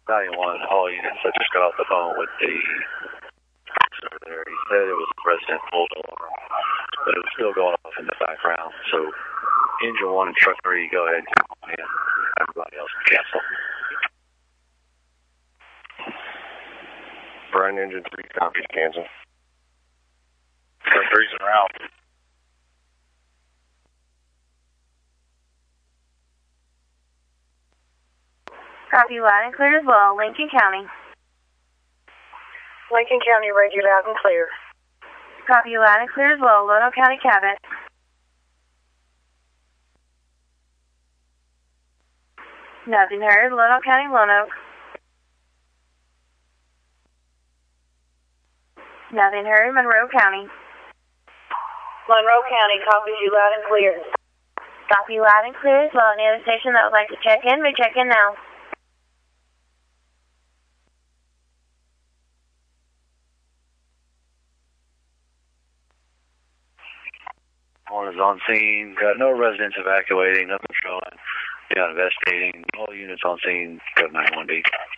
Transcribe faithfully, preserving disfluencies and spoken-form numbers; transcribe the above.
nine one, all units. I just got off the phone with the officer there. He said it was a resident pulled alarm, but it was still going off in the background. So, engine one and truck three, go ahead and come on in. Everybody else can cancel. Brian, engine three, copies, cancel. Truck three's en route. Copy loud and clear as well. Lincoln County. Lincoln County, read you loud and clear. Copy loud and clear as well. Lono County, Cabot. Nothing heard. Lono County, Lono. Nothing heard. Monroe County. Monroe County, copies you loud and clear. Copy loud and clear as well. Any other station that would like to check in, may check in now. One is on scene. Got no residents evacuating. Nothing showing. Yeah, investigating. All units on scene. Go nine one B.